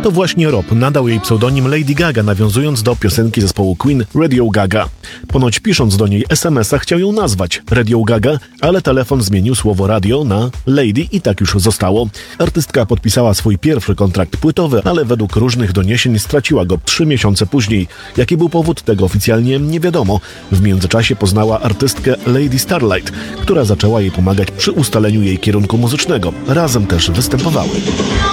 To właśnie Rob nadał jej pseudonim Lady Gaga, nawiązując do piosenki zespołu Queen Radio Gaga. Ponoć pisząc do niej SMS-a chciał ją nazwać Radio Gaga, ale telefon zmienił słowo radio na Lady i tak już zostało. Artystka podpisała swój pierwszy kontrakt płytowy, ale według różnych doniesień straciła go 3 miesiące później. Jaki był powód tego oficjalnie nie wiadomo. W międzyczasie poznała artystkę Lady Starlight, która zaczęła jej pomagać przy ustaleniu jej kierunku muzycznego. Razem też występowały.